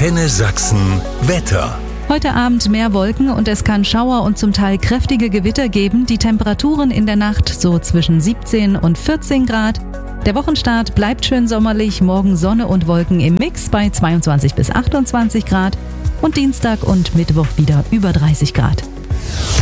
Antenne Sachsen Wetter. Heute Abend mehr Wolken und es kann Schauer und zum Teil kräftige Gewitter geben. Die Temperaturen in der Nacht so zwischen 17 und 14 Grad. Der Wochenstart bleibt schön sommerlich. Morgen Sonne und Wolken im Mix bei 22 bis 28 Grad. Und Dienstag und Mittwoch wieder über 30 Grad.